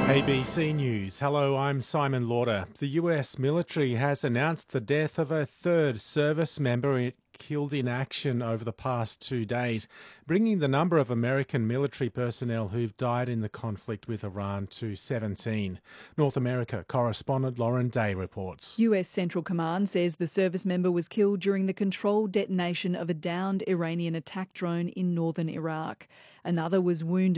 ABC News. Hello, I'm Simon Lauder. The US military has announced the death of a third service member killed in action over the past 2 days, bringing the number of American military personnel who've died in the conflict with Iran to 17. North America correspondent Lauren Day reports. US Central Command says the service member was killed during the controlled detonation of a downed Iranian attack drone in northern Iraq. Another was wounded